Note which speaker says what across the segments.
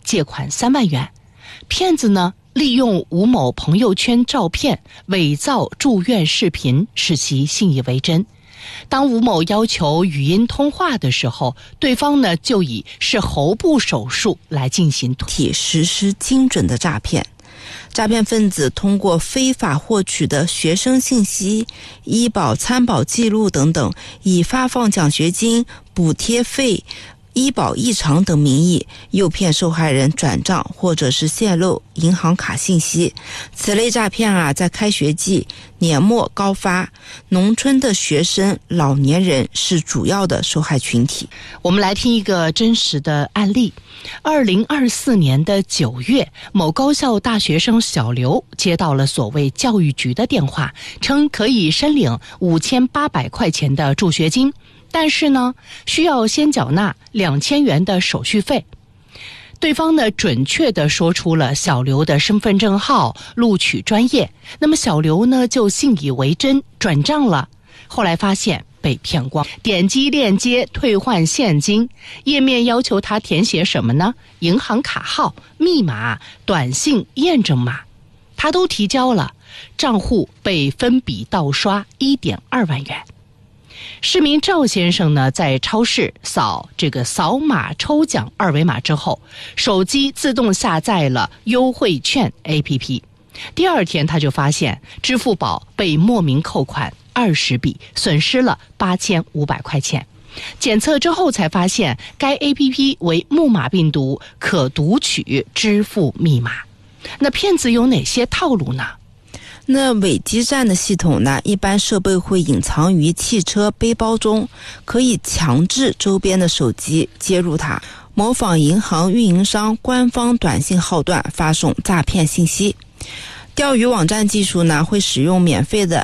Speaker 1: 借款3万元。骗子呢，利用吴某朋友圈照片伪造住院视频，使其信以为真。当吴某要求语音通话的时候，对方呢就以是喉部手术来进行
Speaker 2: 实施精准的诈骗。诈骗分子通过非法获取的学生信息、医保参保记录等等，以发放奖学金、补贴费、医保异常等名义，诱骗受害人转账或者是泄露银行卡信息。此类诈骗在开学季、年末高发，农村的学生、老年人是主要的受害群体。
Speaker 1: 我们来听一个真实的案例。2024年的9月，某高校大学生小刘接到了所谓教育局的电话，称可以申领5800块钱的助学金，但是呢，需要先缴纳2000元的手续费。对方呢，准确地说出了小刘的身份证号、录取专业。那么小刘呢，就信以为真，转账了。后来发现被骗光，点击链接退换现金，页面要求他填写什么呢？银行卡号、密码、短信验证码，他都提交了，账户被分笔盗刷1.2万元。市民赵先生呢，在超市扫码抽奖2维码之后，手机自动下载了优惠券 APP。第二天他就发现支付宝被莫名扣款20笔，损失了8500块钱。检测之后才发现该 APP 为木马病毒，可读取支付密码。那骗子有哪些套路呢？
Speaker 2: 那伪基站的系统呢，一般设备会隐藏于汽车背包中，可以强制周边的手机接入它，模仿银行运营商官方短信号段发送诈骗信息。钓鱼网站技术呢，会使用免费的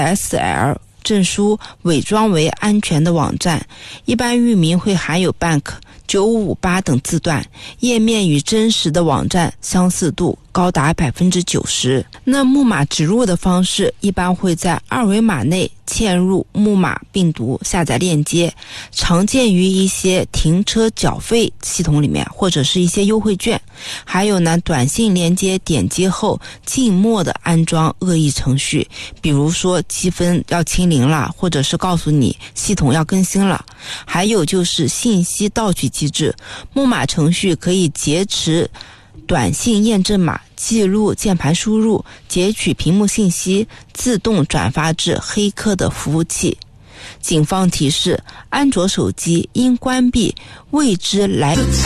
Speaker 2: SSL 证书伪装为安全的网站，一般域名会含有 bank、9558等字段，页面与真实的网站相似度高达90%。那木马植入的方式一般会在2维码内嵌入木马病毒下载链接，常见于一些停车缴费系统里面，或者是一些优惠券。还有呢，短信链接点击后静默的安装恶意程序，比如说积分要清零了，或者是告诉你系统要更新了。还有就是信息盗取机制，木马程序可以劫持短信验证码，记录键盘输入，截取屏幕信息，自动转发至黑客的服务器。警方提示，安卓手机应关闭未知来